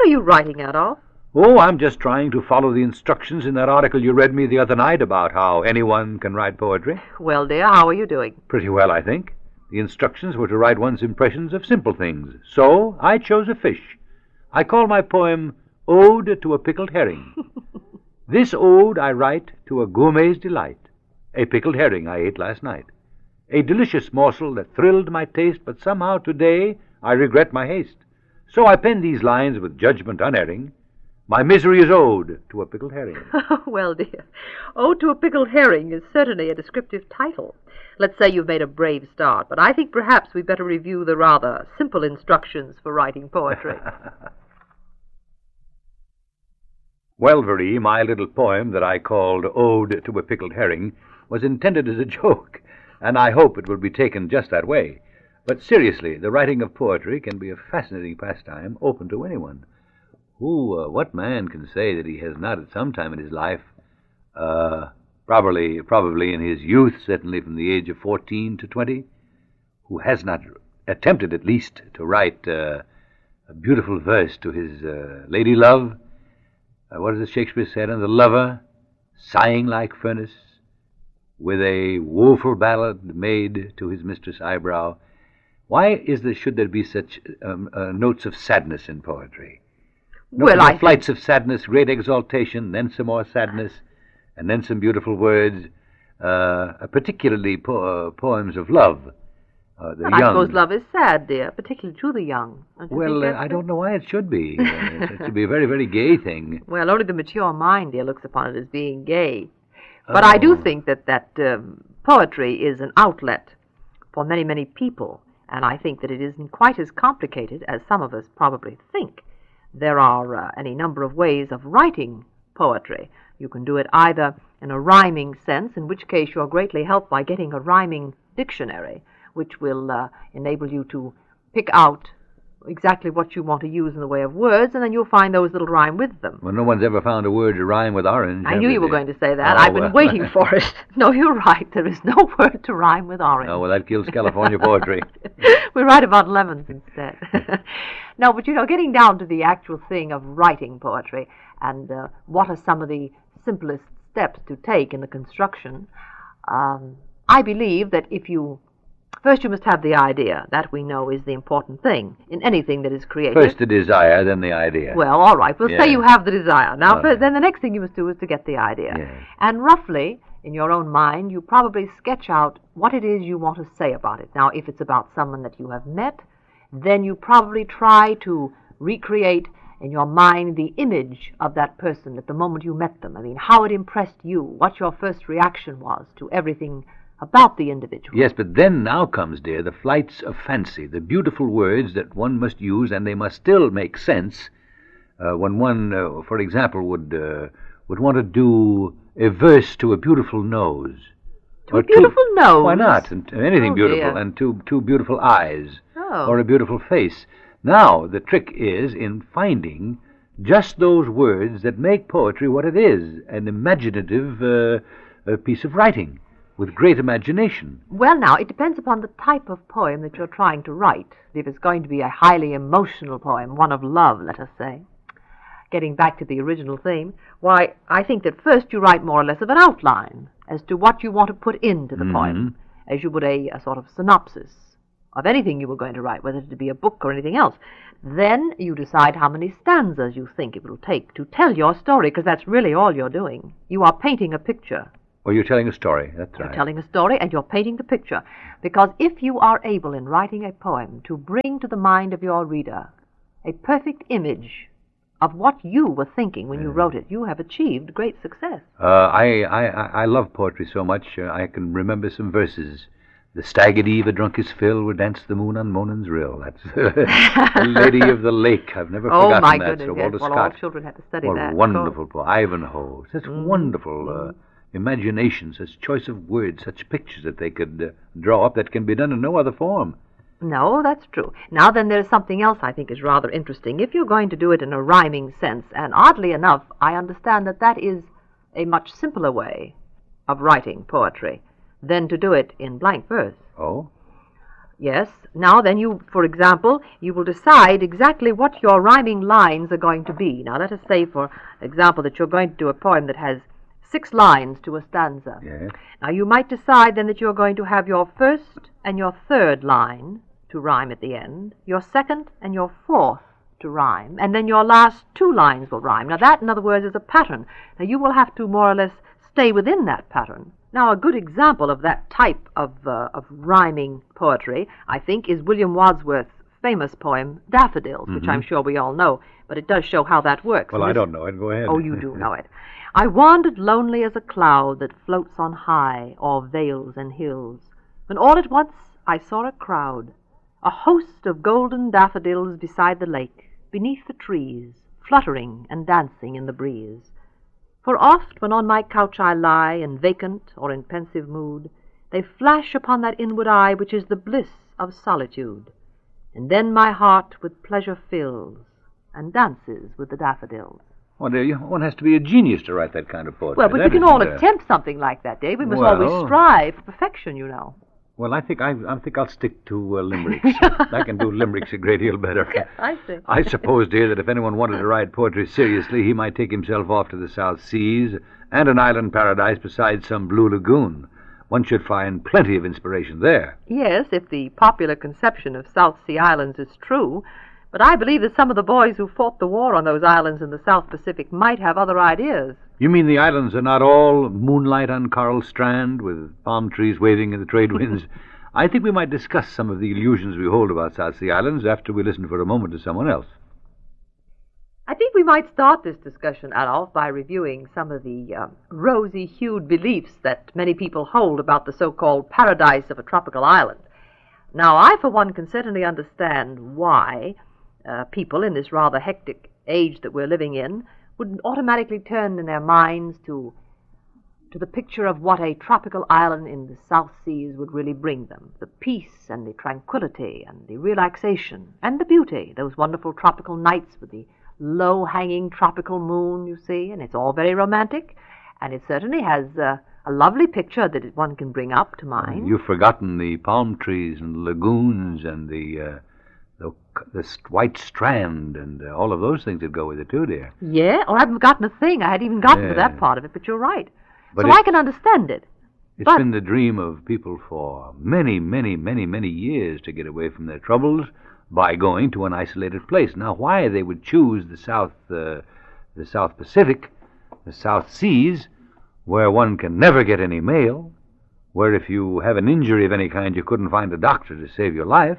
are you writing, Adolf? Oh, I'm just trying to follow the instructions in that article you read me the other night about how anyone can write poetry. Well, dear, how are you doing? Pretty well, I think. The instructions were to write one's impressions of simple things. So I chose a fish. I call my poem Ode to a Pickled Herring. This ode I write to a gourmet's delight, a pickled herring I ate last night. A delicious morsel that thrilled my taste, but somehow today I regret my haste. So I pen these lines with judgment unerring. My misery is ode to a pickled herring. Well, dear, Ode to a Pickled Herring is certainly a descriptive title. Let's say you've made a brave start, but I think perhaps we'd better review the rather simple instructions for writing poetry. Well, Marie, my little poem that I called Ode to a Pickled Herring was intended as a joke, and I hope it will be taken just that way. But seriously, the writing of poetry can be a fascinating pastime open to anyone. What man can say that he has not at some time in his life, probably in his youth, certainly from the age of 14 to 20, who has not attempted at least to write a beautiful verse to his lady love? What is it Shakespeare said? And the lover, sighing like furnace, with a woeful ballad made to his mistress' eyebrow. Why should there be such notes of sadness in poetry? Flights of sadness, great exaltation, then some more sadness, and then some beautiful words, particularly poems of love. I suppose love is sad, dear, particularly to the young. Well, I don't know why it should be. It should be a very, very gay thing. Well, only the mature mind, dear, looks upon it as being gay. But I do think that poetry is an outlet for many, many people, and I think that it isn't quite as complicated as some of us probably think. There are any number of ways of writing poetry. You can do it either in a rhyming sense, in which case you're greatly helped by getting a rhyming dictionary, which will enable you to pick out exactly what you want to use in the way of words, and then you'll find those that'll rhyme with them. Well, no one's ever found a word to rhyme with orange. I knew you were going to say that. I've been waiting for it. No, you're right. There is no word to rhyme with orange. Oh, well, that kills California poetry. We write about lemons instead. No, but, getting down to the actual thing of writing poetry and what are some of the simplest steps to take in the construction, I believe that first, you must have the idea. That we know is the important thing in anything that is creative. First the desire, then the idea. Well, all right. We'll say you have the desire. Now, then the next thing you must do is to get the idea. Yes. And roughly, in your own mind, you probably sketch out what it is you want to say about it. Now, if it's about someone that you have met, then you probably try to recreate in your mind the image of that person at the moment you met them. I mean, how it impressed you, what your first reaction was to everything about the individual. Yes, but then now comes, dear, the flights of fancy, the beautiful words that one must use, and they must still make sense when one, for example, would want to do a verse to a beautiful nose. To a beautiful nose? Why not? And anything beautiful, dear. And two beautiful eyes, Oh. or a beautiful face. Now, the trick is in finding just those words that make poetry what it is, an imaginative piece of writing with great imagination. Well, now, it depends upon the type of poem that you're trying to write. If it's going to be a highly emotional poem, one of love, let us say, getting back to the original theme, why, I think that first you write more or less of an outline as to what you want to put into the poem, as you would a sort of synopsis of anything you were going to write, whether it be a book or anything else. Then you decide how many stanzas you think it will take to tell your story, because that's really all you're doing. You are painting a picture. Or you're telling a story, that's right. You're telling a story and you're painting the picture. Because if you are able in writing a poem to bring to the mind of your reader a perfect image of what you were thinking when you wrote it, you have achieved great success. I love poetry so much, I can remember some verses. The stag at eve, a drunk his fill, would dance the moon on Monan's rill. That's The Lady of the Lake. I've never forgotten my that. goodness, Sir yes. Walter Well, Scott. all children have to study What that. wonderful poem. Ivanhoe. Such wonderful imagination, such choice of words, such pictures that they could draw up that can be done in no other form. No, that's true. Now then, there's something else I think is rather interesting. If you're going to do it in a rhyming sense, and oddly enough, I understand that is a much simpler way of writing poetry than to do it in blank verse. Oh? Yes. Now then for example, you will decide exactly what your rhyming lines are going to be. Now let us say, for example, that you're going to do a poem that has 6 lines to a stanza. Yes. Now you might decide then that you're going to have your first and your third line to rhyme at the end, your second and your fourth to rhyme, and then your last 2 lines will rhyme. Now that, in other words, is a pattern. Now you will have to more or less stay within that pattern. Now a good example of that type of rhyming poetry, I think, is William Wordsworth's famous poem, Daffodils, which I'm sure we all know, but it does show how that works. Well, I don't know it. Go ahead. Oh, you do know it. I wandered lonely as a cloud that floats on high o'er vales and hills, when all at once I saw a crowd, a host of golden daffodils beside the lake, beneath the trees, fluttering and dancing in the breeze. For oft, when on my couch I lie, in vacant or in pensive mood, they flash upon that inward eye which is the bliss of solitude, and then my heart with pleasure fills, and dances with the daffodils. Well, one has to be a genius to write that kind of poetry. Well, but we can all attempt something like that, Dave. We must always strive for perfection, you know. Well, I think I'll stick to limericks. I can do limericks a great deal better. I see. I suppose, dear, that if anyone wanted to write poetry seriously, he might take himself off to the South Seas and an island paradise beside some blue lagoon. One should find plenty of inspiration there. Yes, if the popular conception of South Sea Islands is true. But I believe that some of the boys who fought the war on those islands in the South Pacific might have other ideas. You mean the islands are not all moonlight on coral strand with palm trees waving in the trade winds? I think we might discuss some of the illusions we hold about South Sea Islands after we listen for a moment to someone else. I think we might start this discussion, Adolf, by reviewing some of the rosy-hued beliefs that many people hold about the so-called paradise of a tropical island. Now, I, for one, can certainly understand why people in this rather hectic age that we're living in would automatically turn in their minds to the picture of what a tropical island in the South Seas would really bring them. The peace and the tranquility and the relaxation and the beauty, those wonderful tropical nights with the low-hanging tropical moon, you see, and it's all very romantic, and it certainly has a lovely picture that one can bring up to mind. You've forgotten the palm trees and the lagoons and the white strand and all of those things that go with it too, dear. Yeah? Oh, I haven't forgotten a thing. I hadn't even gotten to that part of it, but you're right. But so I can understand it. It's been the dream of people for many, many, many, many years to get away from their troubles by going to an isolated place. Now, why they would choose the South Pacific, the South Seas, where one can never get any mail, where if you have an injury of any kind you couldn't find a doctor to save your life,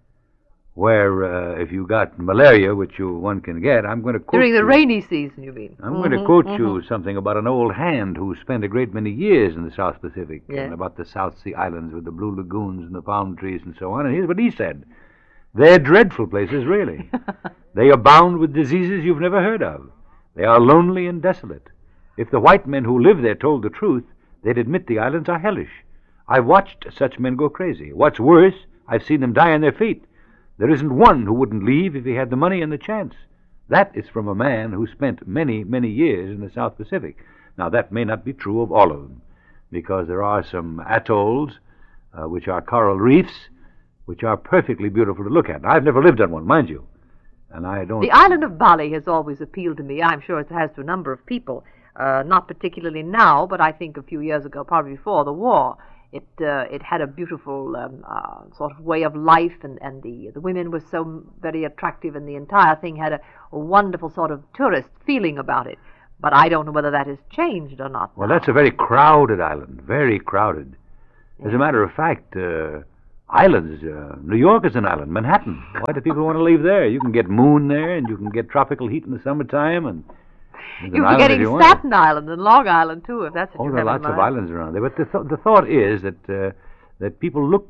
where if you got malaria, which one can get, I'm going to quote during the rainy season, you mean? I'm going to quote you something about an old hand who spent a great many years in the South Pacific, and about the South Sea Islands with the blue lagoons and the palm trees and so on. And here's what he said. They're dreadful places, really. They abound with diseases you've never heard of. They are lonely and desolate. If the white men who live there told the truth, they'd admit the islands are hellish. I've watched such men go crazy. What's worse, I've seen them die on their feet. There isn't one who wouldn't leave if he had the money and the chance. That is from a man who spent many, many years in the South Pacific. Now, that may not be true of all of them, because there are some atolls, which are coral reefs, which are perfectly beautiful to look at. I've never lived on one, mind you, and I don't... The island of Bali has always appealed to me. I'm sure it has to a number of people, not particularly now, but I think a few years ago, probably before the war. It had a beautiful sort of way of life, and the women were so very attractive, and the entire thing had a wonderful sort of tourist feeling about it. But I don't know whether that has changed or not. Well, that's a very crowded island, very crowded. As a matter of fact, islands, New York is an island, Manhattan. Why do people want to leave there? You can get moon there, and you can get tropical heat in the summertime, and... You'll be getting Staten Island and Long Island, too, if that's what you have in mind. There are lots of islands around there. But the thought is that people look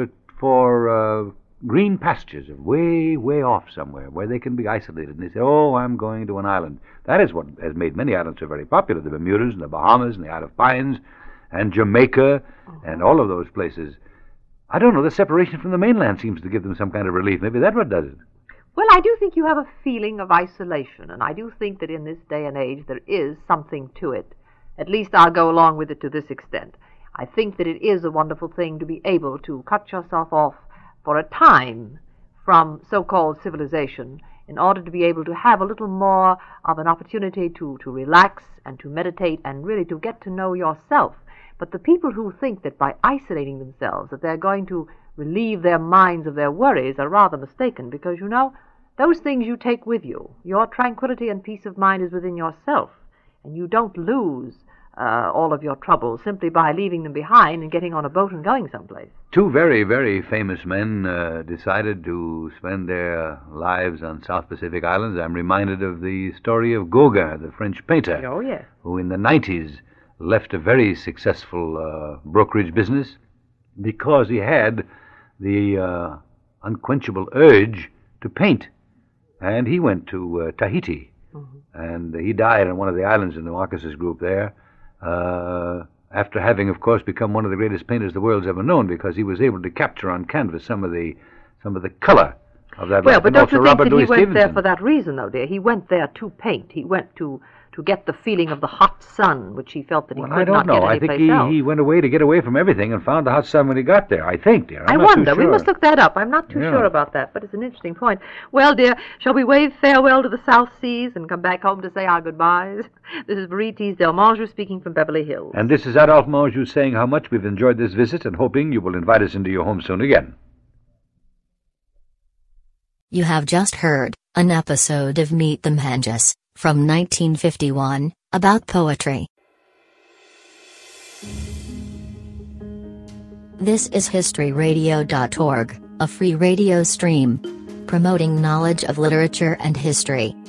for green pastures way, way off somewhere where they can be isolated. And they say, oh, I'm going to an island. That is what has made many islands so very popular. The Bermudas and the Bahamas and the Isle of Pines and Jamaica and all of those places. I don't know, the separation from the mainland seems to give them some kind of relief. Maybe that's what does it. Well, I do think you have a feeling of isolation, and I do think that in this day and age there is something to it. At least I'll go along with it to this extent. I think that it is a wonderful thing to be able to cut yourself off for a time from so-called civilization in order to be able to have a little more of an opportunity to relax and to meditate and really to get to know yourself. But the people who think that by isolating themselves that they're going to relieve their minds of their worries are rather mistaken, because, you know, those things you take with you. Your tranquility and peace of mind is within yourself, and you don't lose all of your troubles simply by leaving them behind and getting on a boat and going someplace. Two very, very famous men decided to spend their lives on South Pacific Islands. I'm reminded of the story of Gauguin, the French painter, Oh, yes. who in the 90s left a very successful brokerage business because he had the unquenchable urge to paint. And he went to Tahiti, and he died on one of the islands in the Marcus's group there, after having, of course, become one of the greatest painters the world's ever known, because he was able to capture on canvas some of the color of that. Well, life. but And don't also you think Robert that Louis he went there Stevenson. for that reason, though, dear? He went there to paint. He went to get the feeling of the hot sun, which he felt that he Well, could I don't not know. get I think anyplace else. he went away to get away from everything and found the hot sun when he got there. I think, dear. I I'm not too wonder. We sure. must look that up. I'm not too Yeah. sure about that, but it's an interesting point. Well, dear, shall we wave farewell to the South Seas and come back home to say our goodbyes? This is Marie Teasdale Mongeau speaking from Beverly Hills. And this is Adolphe Mongeau saying how much we've enjoyed this visit and hoping you will invite us into your home soon again. You have just heard an episode of Meet the Manges from 1951 about poetry. This is historyradio.org, a free radio stream promoting knowledge of literature and history.